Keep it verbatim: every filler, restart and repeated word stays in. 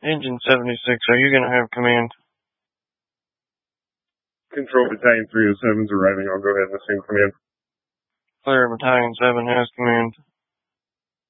Engine seventy-six, are you going to have command? Control Battalion three oh seven's arriving. I'll go ahead and assume command. Clear, Battalion seven has command.